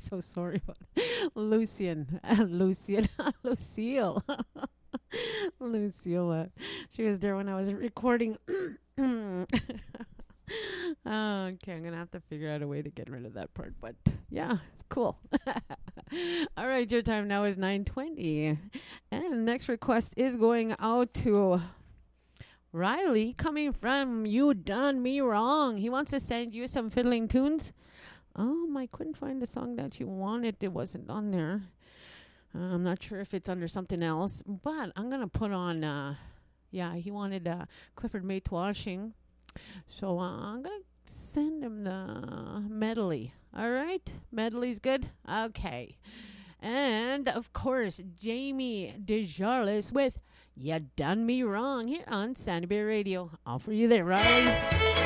so sorry about Lucian. Lucian. Lucille. Lucille. She was there when I was recording. Okay, I'm gonna have to figure out a way to get rid of that part, but yeah, it's cool. All right, your time now is 9:20, and next request is going out to Riley, coming from You Done Me Wrong. He wants to send you some fiddling tunes. I couldn't find the song that you wanted. It wasn't on there. I'm not sure if it's under something else, but I'm gonna put on. He wanted Clifford Mate-Washing. So I'm going to send him the medley. All right? Medley's good? Okay. And, of course, Jamie DeJarlis with You Done Me Wrong here on Sandy Bay Radio. All for you there, Riley.